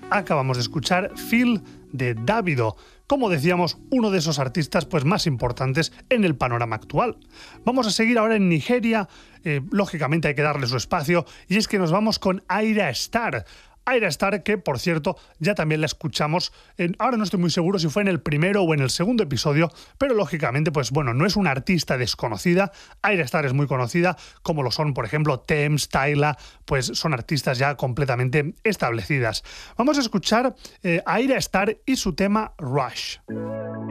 acabamos de escuchar Feel de Davido, como decíamos, uno de esos artistas pues más importantes en el panorama actual. Vamos a seguir ahora en Nigeria, lógicamente hay que darle su espacio, y es que nos vamos con Ayra Starr. Ayra Starr, que por cierto ya también la escuchamos, ahora no estoy muy seguro si fue en el primero o en el segundo episodio, pero lógicamente pues bueno, no es una artista desconocida. Ayra Starr es muy conocida, como lo son por ejemplo Tems, Tyla, pues son artistas ya completamente establecidas. Vamos a escuchar a Ayra Starr y su tema Rush.